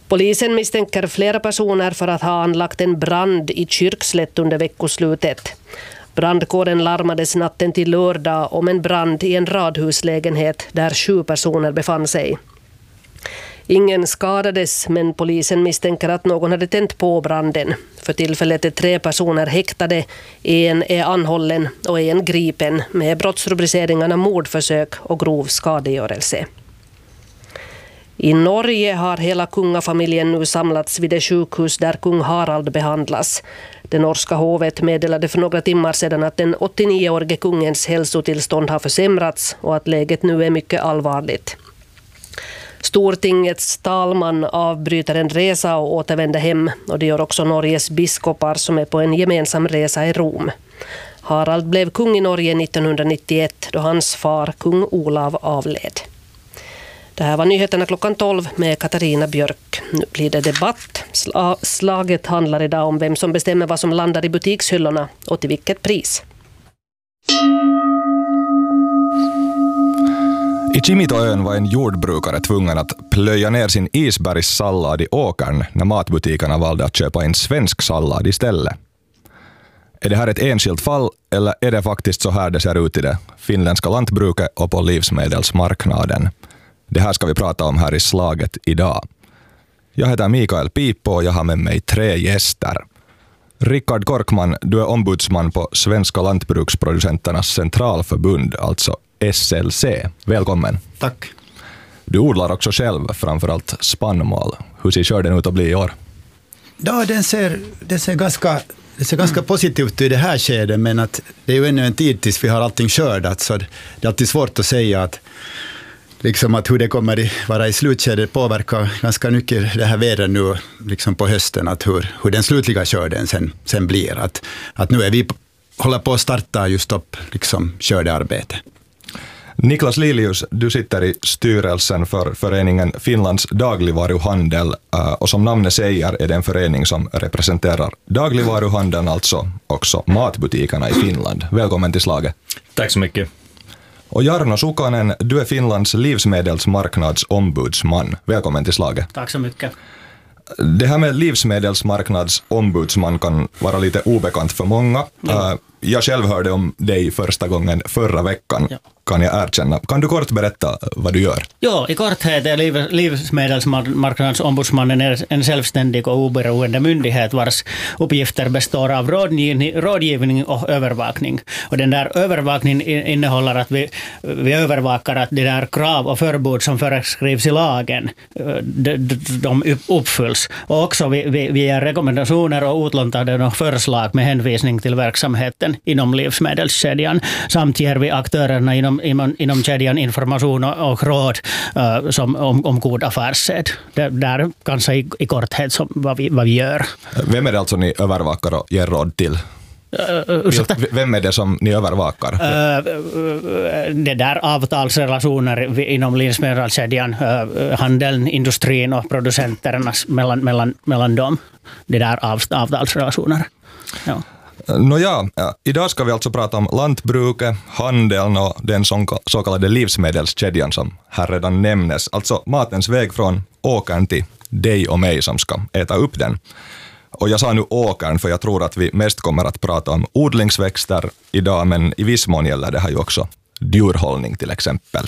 Polisen misstänker flera personer för att ha anlagt en brand i Kyrkslätt under veckoslutet. Brandkåren larmades natten till lördag om en brand i en radhuslägenhet där 7 personer befann sig. Ingen skadades, men polisen misstänker att någon hade tänt på branden. För tillfället är 3 personer häktade, en är anhållen och en gripen med brottsrubriceringarna mordförsök och grov skadegörelse. I Norge har hela kungafamiljen nu samlats vid det sjukhus där kung Harald behandlas. Det norska hovet meddelade för några timmar sedan att den 89-årige kungens hälsotillstånd har försämrats och att läget nu är mycket allvarligt. Stortingets talman avbryter en resa och återvänder hem, och det gör också Norges biskopar som är på en gemensam resa i Rom. Harald blev kung i Norge 1991 då hans far kung Olav avled. Det här var nyheterna klockan 12 med Katarina Björk. Nu blir det debatt. Slaget handlar idag om vem som bestämmer vad som landar i butikshyllorna och till vilket pris. I Kimitoön var en jordbrukare tvungen att plöja ner sin isbergssallad i åkern när matbutikerna valde att köpa en svensk sallad istället. Är det här ett enskilt fall eller är det faktiskt så här det ser ut i det finländska lantbruket och på livsmedelsmarknaden? Det här ska vi prata om här i Slaget idag. Jag heter Mikael Piippo och jag har med mig 3 gäster. Rickard Korkman, du är ombudsman på Svenska lantbruksproducenternas centralförbund, alltså SLC. Välkommen. Tack. Du odlar också själv framförallt spannmål. Hur ser skörden ut att bli i år? Ja, det ser ganska positivt ut i det här skedet, men att det är ju ännu en tid tills vi har allting skördat, så det är alltid svårt att säga att liksom att hur det kommer vara i slutskedet påverkar ganska mycket det här vädret nu liksom på hösten, att hur den slutliga skörden sen blir. Att nu är vi håller på att starta just upp liksom skördearbete. Niklas Lilius, du sitter i styrelsen för föreningen Finlands dagligvaruhandel och som namnet säger är det en förening som representerar dagligvaruhandeln, alltså också matbutikerna i Finland. Välkommen till Slaget. Tack så mycket. Och Jarno Sukanen, du är Finlands livsmedelsmarknadsombudsman. Välkommen till Slaget. Tack så mycket. Det här med livsmedelsmarknadsombudsman kan vara lite obekant för många. Jag själv hörde om dig första gången förra veckan, kan jag erkänna. Kan du kort berätta vad du gör? Ja, i korthet är livsmedelsmarknadsombudsmannen en självständig och oberoende myndighet vars uppgifter består av rådgivning och övervakning. Och den där övervakningen innehåller att vi övervakar att det där krav och förbud som föreskrivs i lagen, de uppfylls. Och också vi ger rekommendationer och utlåtanden och förslag med hänvisning till verksamheten inom livsmedelskedjan. Samt ger vi aktörerna inom kedjan information och råd om god affärssed. Det där kanske i korthet som vad vi gör. Vem är det alltså ni övervakar och ger råd till? Vem är det som ni övervakar? Det där avtalsrelationer inom livsmedelskedjan, handeln, industrin och producenterna mellan dem. Det där avtalsrelationer. Ja. Idag ska vi alltså prata om lantbruket, handeln och den så kallade livsmedelskedjan som här redan nämnes. Alltså matens väg från åkern till dig och mig som ska äta upp den. Och jag sa nu åkern för jag tror att vi mest kommer att prata om odlingsväxter idag, men i viss mån gäller det här ju också djurhållning till exempel.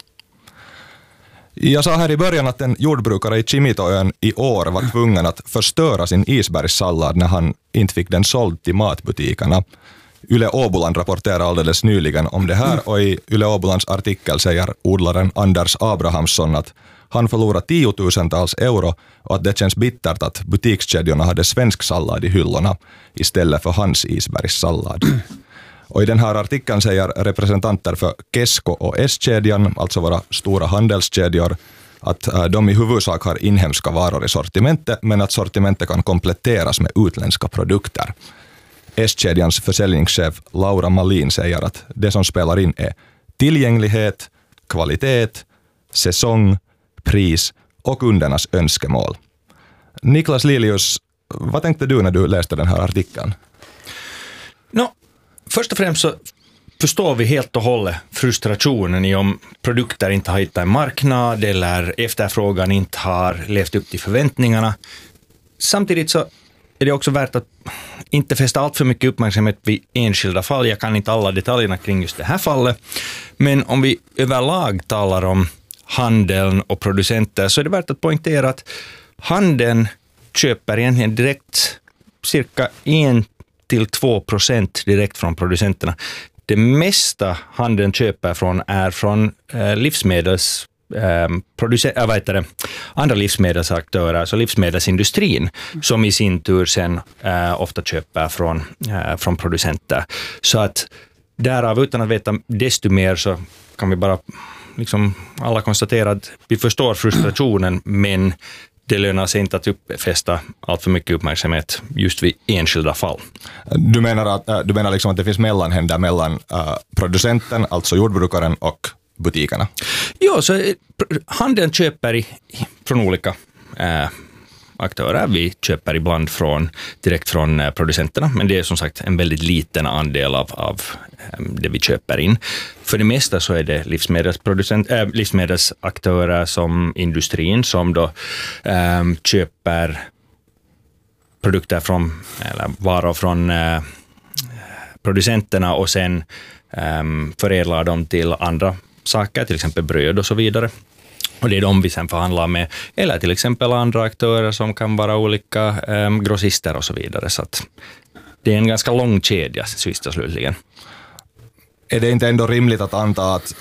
Jag sa här i början att en jordbrukare i Kimitoön i år var tvungen att förstöra sin isbergssallad när han inte fick den såld till matbutikerna. Yle Åboland rapporterar alldeles nyligen om det här, och i Yle Åbolands artikel säger odlaren Anders Abrahamsson att han förlorar 10 000-tals euro och att det känns bittert att butikskedjorna hade svensk sallad i hyllorna istället för hans isbergssallad. Och i den här artikeln säger representanter för Kesko och S-kedjan, alltså våra stora handelskedjor, att de i huvudsak har inhemska varor i sortimentet, men att sortimentet kan kompletteras med utländska produkter. S-kedjans försäljningschef Laura Malin säger att det som spelar in är tillgänglighet, kvalitet, säsong, pris och kundernas önskemål. Niklas Lilius, vad tänkte du när du läste den här artikeln? Först och främst så förstår vi helt och hållet frustrationen i om produkter inte har hittat en marknad eller efterfrågan inte har levt upp till förväntningarna. Samtidigt så är det också värt att inte fästa allt för mycket uppmärksamhet vid enskilda fall. Jag kan inte alla detaljerna kring just det här fallet. Men om vi överlag talar om handeln och producenter så är det värt att poängtera att handeln köper egentligen direkt cirka 1-2% direkt från producenterna. Det mesta handeln köper från är från andra livsmedelsaktörer, alltså livsmedelsindustrin, som i sin tur sen ofta köper från producenter. Så att därav, utan att veta desto mer, så kan vi bara liksom alla konstatera att vi förstår frustrationen, men det lönar sig inte att fästa allt för mycket uppmärksamhet just vid enskilda fall. Du menar liksom att det finns mellanhänder mellan producenten, alltså jordbrukaren, och butikerna? Ja, så handeln köper från olika aktörer. Vi köper ibland direkt från producenterna, men det är som sagt en väldigt liten andel av det vi köper in. För det mesta så är det livsmedelsaktörer som industrin som då köper produkter eller varor från producenterna och sen förädlar dem till andra saker, till exempel bröd och så vidare. Och det är de vi sen förhandlar med, eller till exempel andra aktörer som kan vara olika grossister och så vidare. Så att det är en ganska lång kedja, sist och slutligen. Är det inte ändå rimligt att anta att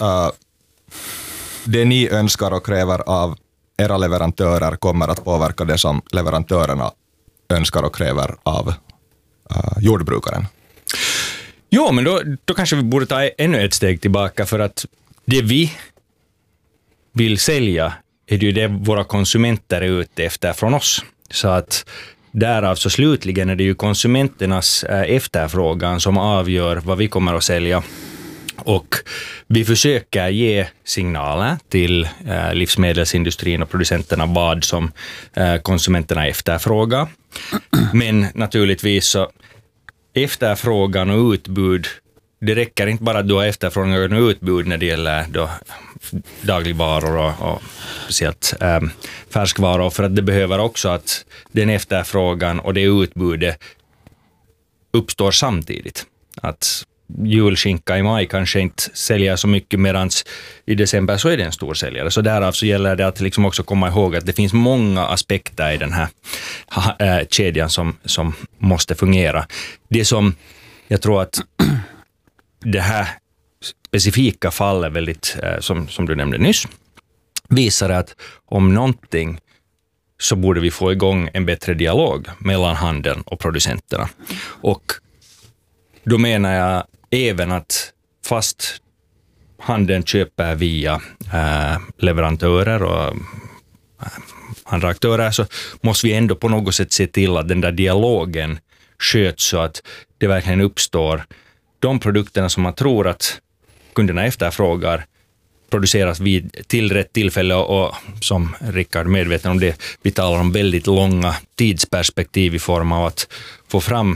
det ni önskar och kräver av era leverantörer kommer att påverka det som leverantörerna önskar och kräver av jordbrukaren? Jo, men då kanske vi borde ta ännu ett steg tillbaka, för att det vi vill sälja är ju det våra konsumenter är ute efter från oss. Så att därav så slutligen är det ju konsumenternas efterfrågan som avgör vad vi kommer att sälja. Och vi försöker ge signaler till livsmedelsindustrin och producenterna vad som konsumenterna efterfrågar. Men naturligtvis så efterfrågan och utbud, det räcker inte bara att du har efterfrågan och utbud när det gäller då dagligvaror och speciellt färskvaror, för att det behöver också att den efterfrågan och det utbudet uppstår samtidigt. Att julskinka i maj kanske inte säljer så mycket, medan i december så är det en stor säljare. Så därav så gäller det att liksom också komma ihåg att det finns många aspekter i den här kedjan som måste fungera. Det som jag tror att det här specifika fallet väldigt, som du nämnde nyss, visar att om någonting så borde vi få igång en bättre dialog mellan handeln och producenterna. Och då menar jag även att fast handeln köper via leverantörer och andra aktörer, så måste vi ändå på något sätt se till att den där dialogen sköts så att det verkligen uppstår de produkterna som man tror att kunderna efterfrågar produceras till rätt tillfälle, och som Rickard är medveten om det, vi talar om väldigt långa tidsperspektiv i form av att få fram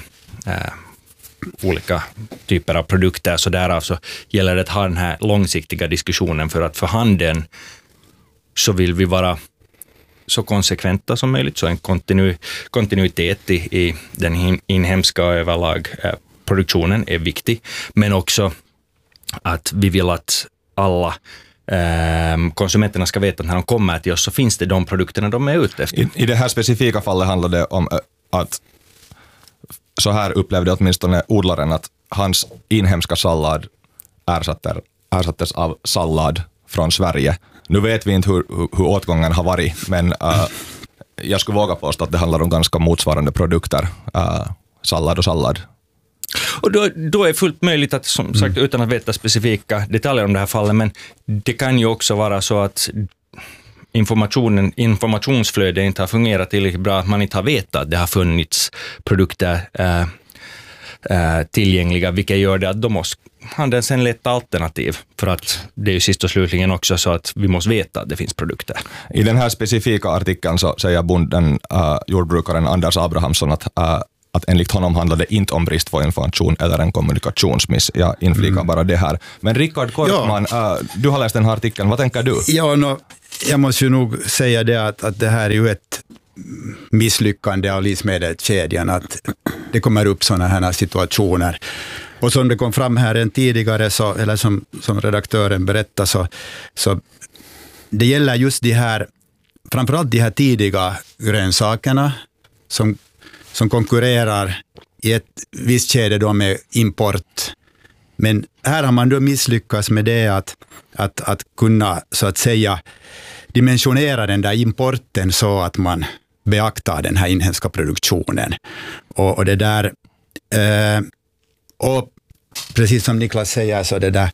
olika typer av produkter, så därav så gäller det att ha den här långsiktiga diskussionen, för att för handeln så vill vi vara så konsekventa som möjligt, så en kontinuitet i den inhemska överlag produktionen är viktig, men också att vi vill att alla konsumenterna ska veta att när de kommer till oss så finns det de produkterna de är ute efter. I det här specifika fallet handlar det om att så här upplevde åtminstone odlaren att hans inhemska sallad ersattes av sallad från Sverige. Nu vet vi inte hur åtgången har varit, men jag skulle våga påstå att det handlar om ganska motsvarande produkter. Sallad och sallad. Och då är det fullt möjligt att, som sagt, utan att veta specifika detaljer om det här fallet, men det kan ju också vara så att informationsflödet inte har fungerat tillräckligt bra, att man inte har vetat att det har funnits produkter tillgängliga, vilket gör det att de måste ha sen leta alternativ, för att det är ju sist och slutligen också så att vi måste veta att det finns produkter. I den här specifika artikeln så säger bonden, jordbrukaren Anders Abrahamsson, att att enligt honom handlade det inte om brist på information eller en kommunikationsmiss. Jag inflikar bara det här. Men Rickard Korkman, du har läst den här artikeln. Vad tänker du? Ja, jag måste ju nog säga det att det här är ju ett misslyckande av livsmedelskedjan, att det kommer upp sådana här situationer. Och som det kom fram här tidigare, eller som redaktören berättade, så det gäller just de här, framförallt de här tidiga grönsakerna som konkurrerar i ett visst skede då med import. Men här har man då misslyckats med det att kunna, så att säga, dimensionera den där importen så att man beaktar den här inhemska produktionen. Och det där, och precis som Niklas säger, så det där,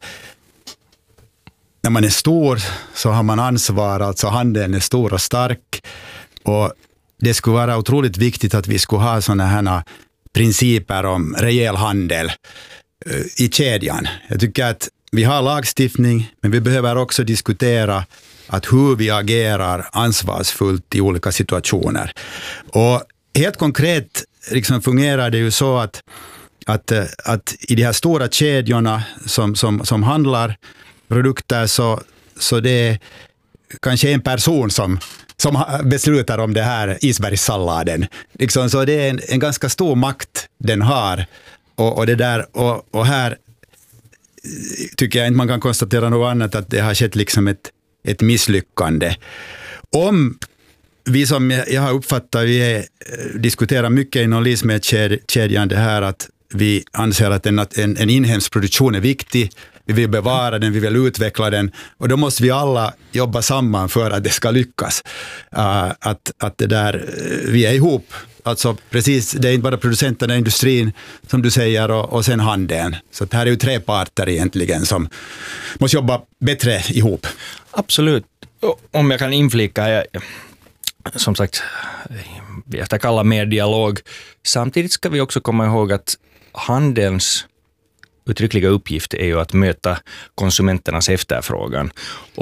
när man är stor så har man ansvar, alltså handeln är stor och stark, och det skulle vara otroligt viktigt att vi skulle ha sådana här principer om rejäl handel i kedjan. Jag tycker att vi har lagstiftning, men vi behöver också diskutera att hur vi agerar ansvarsfullt i olika situationer. Och helt konkret liksom fungerar det ju så att i de här stora kedjorna som handlar produkter, så det är kanske en person som beslutar om det här isbergssalladen. Liksom, så det är en ganska stor makt den har. Och det där, och här tycker jag inte man kan konstatera något annat, att det har skett liksom ett misslyckande. Om vi, som jag har uppfattat, vi diskuterar mycket inom livsmedelskedjan det här att vi anser att en inhemsk produktion är viktig, vi vill bevara den, vi vill utveckla den, och då måste vi alla jobba samman för att det ska lyckas. Att det där, vi är ihop. Alltså precis, det är inte bara producenterna, industrin som du säger, och sen handeln. Så det här är ju tre parter egentligen som måste jobba bättre ihop. Absolut. Om jag kan inflika, som sagt, vi efterkallar mer dialog. Samtidigt ska vi också komma ihåg att handelns uttryckliga uppgift är ju att möta konsumenternas efterfrågan. Och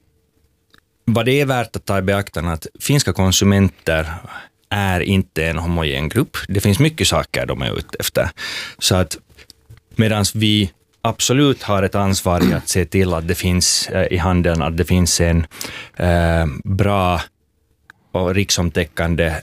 vad det är värt att ta i beaktande, att finska konsumenter är inte en homogen grupp. Det finns mycket saker de är ute efter. Så att medan vi absolut har ett ansvar i att se till att det finns i handeln, att det finns en bra och riksomtäckande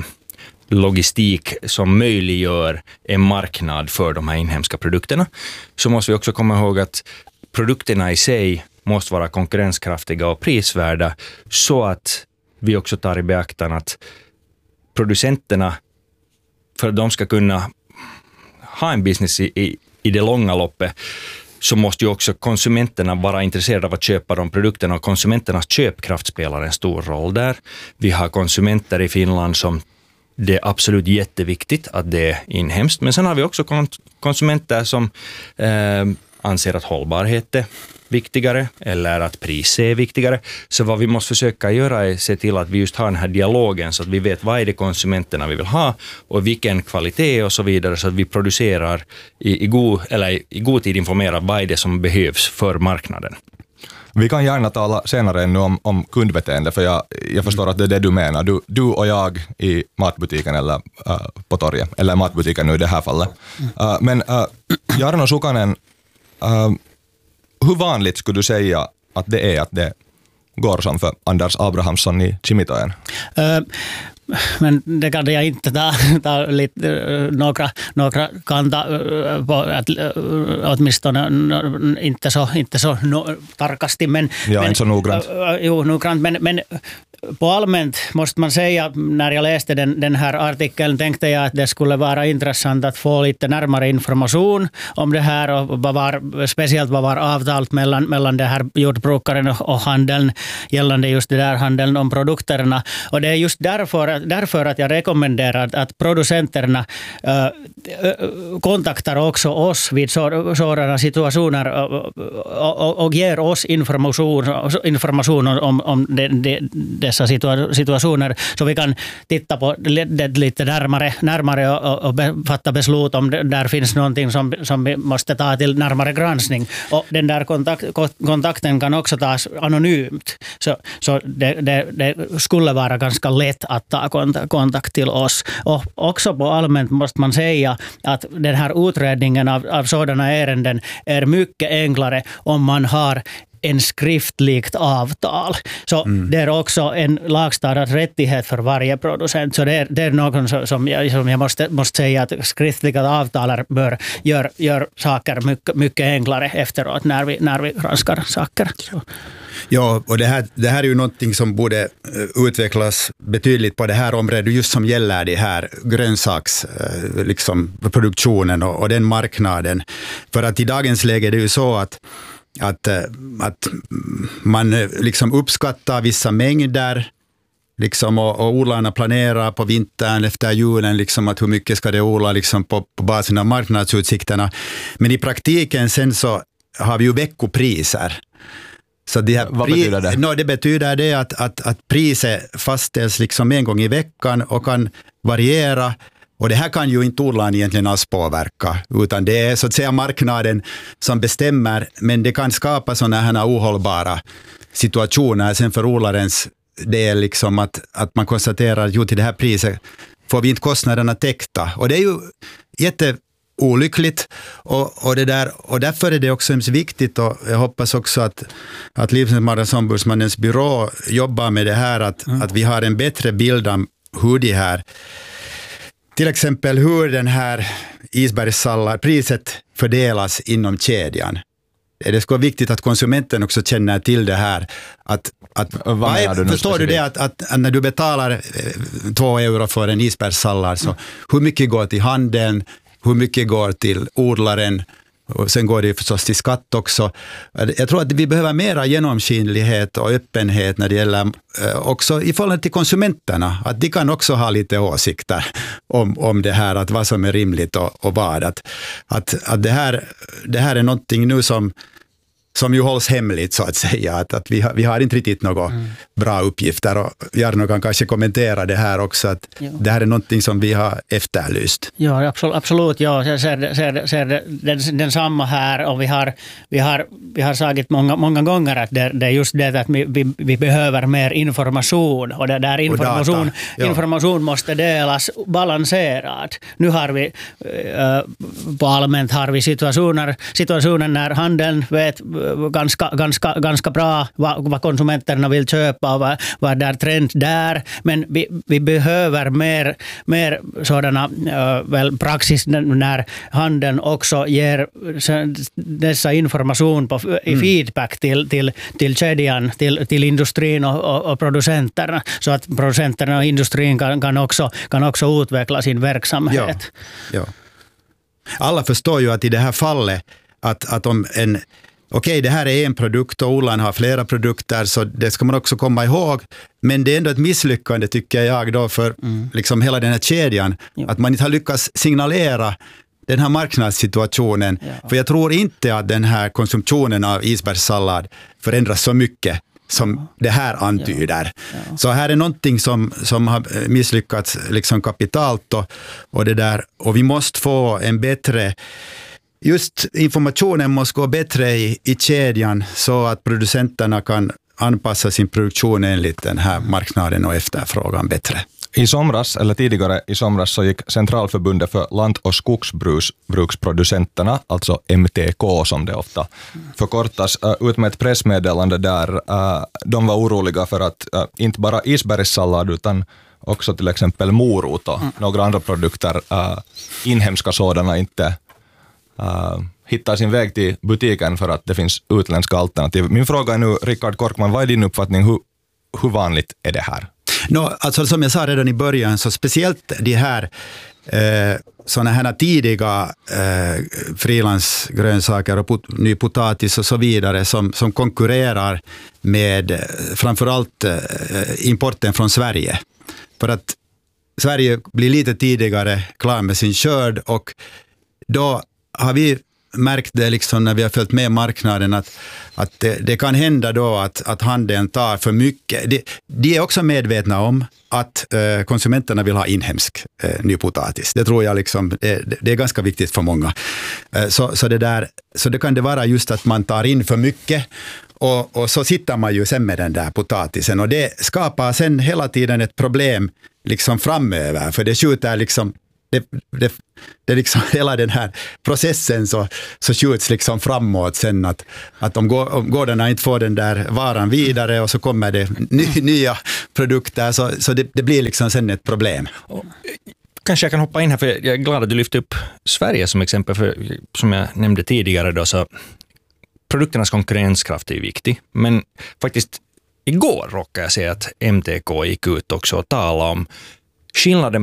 logistik som möjliggör en marknad för de här inhemska produkterna, så måste vi också komma ihåg att produkterna i sig måste vara konkurrenskraftiga och prisvärda, så att vi också tar i beaktande att producenterna, för att de ska kunna ha en business i det långa loppet, så måste ju också konsumenterna vara intresserade av att köpa de produkterna, och konsumenternas köpkraft spelar en stor roll där. Vi har konsumenter i Finland som det är absolut jätteviktigt att det är inhemskt, men sen har vi också konsumenter som anser att hållbarhet är viktigare eller att pris är viktigare. Så vad vi måste försöka göra är se till att vi just har den här dialogen, så att vi vet vad är det konsumenterna vi vill ha och vilken kvalitet och så vidare, så att vi producerar i god tid informerar vad är det som behövs för marknaden. Vi kan gärna tala senare ännu om kundbeteende, för jag förstår att det är det du menar. Du och jag i matbutiken eller på torget, eller matbutiken nu i det här fallet. Men Jarno Sukanen, hur vanligt skulle du säga att det går som för Anders Abrahamsson i Kimitojen? Men det kan jag inte ta lite, några kan ta på att åtminstone inte så tarkasti, men inte så noggrant. Jo, noggrant, men på allmänt måste man säga, när jag läste den här artikeln tänkte jag att det skulle vara intressant att få lite närmare information om det här, och speciellt vad var avtalet mellan det här jordbrukaren och handeln gällande just det där handeln om produkterna. Och det är just därför att jag rekommenderar att producenterna kontaktar också oss vid sådana situationer och ger oss information om dessa situationer, så vi kan titta på det lite närmare och fatta beslut om där finns någonting som vi måste ta till närmare granskning. Och den där kontakten kan också tas anonymt, så det skulle vara ganska lätt att ta kontakt till oss. Och också på allmänt måste man säga att den här utredningen av sådana ärenden är mycket enklare om man har en skriftligt avtal. Så det är också en lagstadgad rättighet för varje producent. Så det är något som jag måste säga att skriftliga avtal gör saker mycket enklare efteråt när vi granskar saker. Så. Ja, och det här är ju någonting som borde utvecklas betydligt på det här området, just som gäller det här produktionen och den marknaden. För att i dagens läge är det ju så att man liksom uppskattar vissa mängder liksom, och odlarna planerar på vintern efter julen liksom, att hur mycket ska det odla liksom, på basen av marknadsutsikterna. Men i praktiken sen så har vi ju veckopriser. Så vad betyder det? Det betyder det att priset fastställs liksom en gång i veckan och kan variera. Och det här kan ju inte odlaren egentligen alls påverka, utan det är så att säga marknaden som bestämmer, men det kan skapa sådana här ohållbara situationer sen för odlarens del liksom att man konstaterar att till det här priset får vi inte kostnaderna täckta. Och det är ju jätteolyckligt och därför är det också viktigt, och jag hoppas också att Livsmedelsombudsmannens byrå jobbar med det här, att vi har en bättre bild om hur det här, till exempel hur den här isbergssallad-priset fördelas inom kedjan. Det ska vara viktigt att konsumenten också känner till det här. Förstår du det att när du betalar 2 euro för en isbergssallad, så hur mycket går till handeln, hur mycket går till odlaren, och sen går det förstås till skatt också. Jag tror att vi behöver mera genomskinlighet och öppenhet när det gäller också i förhållande till konsumenterna. Att de kan också ha lite åsikter om det här, att vad som är rimligt och vad. Att det här är någonting nu som ju hålls hemligt så att säga. Att vi har inte riktigt några bra uppgifter, och Jarno kan kanske kommentera det här också, att det här är någonting som vi har efterlyst. Ja, absolut. Ja, jag ser den samma här, och vi har sagt många gånger att det är just det att vi behöver mer information, och det där information måste delas balanserat. Nu har vi på allmänt har vi situationen när handeln vet ganska bra vad konsumenterna vill köpa och vad är trend där, men vi behöver mer sådana praxis när handeln också ger dessa information i feedback till kedjan, till industrin och producenterna, så att producenterna och industrin kan också utveckla sin verksamhet. Ja. Alla förstår ju att i det här fallet att om det här är en produkt och odlaren har flera produkter, så det ska man också komma ihåg. Men det är ändå ett misslyckande, tycker jag, då för liksom hela den här kedjan, att man inte har lyckats signalera den här marknadssituationen. För jag tror inte att den här konsumtionen av isbergssallad förändras så mycket som det här antyder. Så här är någonting som har misslyckats liksom kapitalt, och vi måste få en bättre, just informationen måste gå bättre i kedjan, så att producenterna kan anpassa sin produktion enligt den här marknaden och efterfrågan bättre. Tidigare i somras så gick Centralförbundet för lant- och skogsbruksproducenterna, alltså MTK som det ofta förkortas, ut med ett pressmeddelande där de var oroliga för att inte bara isbergssallad utan också till exempel morot och några andra produkter, inhemska sådana, inte hittar sin väg till butiken för att det finns utländska alternativ. Min fråga är nu, Rickard Korkman, vad är din uppfattning? Hur vanligt är det här? Alltså som jag sa redan i början, så speciellt de här sådana här tidiga frilansgrönsaker och ny potatis och så vidare som konkurrerar med framförallt importen från Sverige. För att Sverige blir lite tidigare klar med sin skörd, och då har vi märkt det liksom när vi har följt med marknaden att det kan hända då att handeln tar för mycket. De är också medvetna om att konsumenterna vill ha inhemsk ny potatis. Det tror jag liksom, det är ganska viktigt för många. Så det kan det vara just att man tar in för mycket och så sitter man ju sen med den där potatisen och det skapar sen hela tiden ett problem liksom framöver, för det skjuter liksom det liksom hela den här processen så skjuts liksom framåt sen att om gårdarna inte får den där varan vidare och så kommer det nya produkter så det blir liksom sen ett problem. Kanske jag kan hoppa in här, för jag är glad att du lyfte upp Sverige som exempel, för som jag nämnde tidigare då, så produkternas konkurrenskraft är viktig, men faktiskt igår råkade jag säga att MTK gick ut också och talade om skillnaden